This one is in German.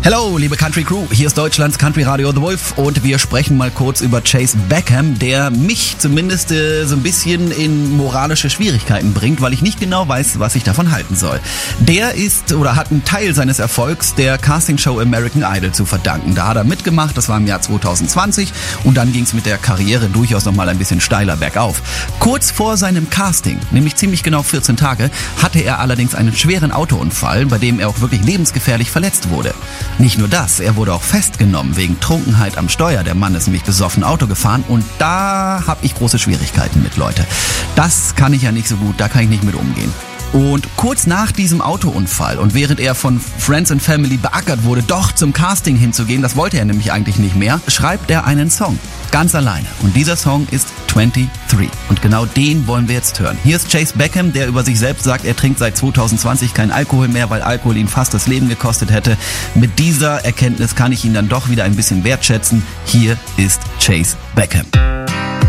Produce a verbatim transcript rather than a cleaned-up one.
Hello, liebe Country Crew, hier ist Deutschlands Country Radio The Wolf und wir sprechen mal kurz über Chase Beckham, der mich zumindest äh, so ein bisschen in moralische Schwierigkeiten bringt, weil ich nicht genau weiß, was ich davon halten soll. Der ist oder hat einen Teil seines Erfolgs der Castingshow American Idol zu verdanken. Da hat er mitgemacht, das war im Jahr zwanzig zwanzig und dann ging es mit der Karriere durchaus nochmal ein bisschen steiler bergauf. Kurz vor seinem Casting, nämlich ziemlich genau vierzehn Tage, hatte er allerdings einen schweren Autounfall, bei dem er auch wirklich lebensgefährlich verletzt wurde. Nicht nur das, er wurde auch festgenommen wegen Trunkenheit am Steuer. Der Mann ist nämlich besoffen Auto gefahren und da habe ich große Schwierigkeiten mit, Leute. Das kann ich ja nicht so gut, da kann ich nicht mit umgehen. Und kurz nach diesem Autounfall und während er von Friends and Family beackert wurde, doch zum Casting hinzugehen, das wollte er nämlich eigentlich nicht mehr, schreibt er einen Song. Ganz alleine. Und dieser Song ist twenty-three. Und genau den wollen wir jetzt hören. Hier ist Chase Beckham, der über sich selbst sagt, er trinkt seit zwanzig zwanzig keinen Alkohol mehr, weil Alkohol ihn fast das Leben gekostet hätte. Mit dieser Erkenntnis kann ich ihn dann doch wieder ein bisschen wertschätzen. Hier ist Chase Beckham.